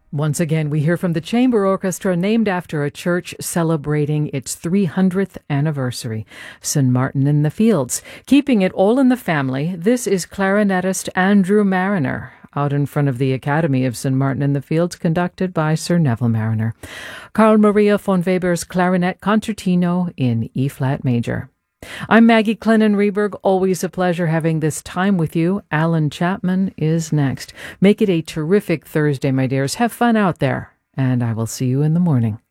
Once again, we hear from the Chamber Orchestra named after a church celebrating its 300th anniversary, St. Martin in the Fields. Keeping it all in the family, this is clarinetist Andrew Marriner, out in front of the Academy of St. Martin in the Fields, conducted by Sir Neville Marriner. Carl Maria von Weber's Clarinet Concertino in E-flat major. I'm Maggie Clennon-Reberg. Always a pleasure having this time with you. Alan Chapman is next. Make it a terrific Thursday, my dears. Have fun out there, and I will see you in the morning.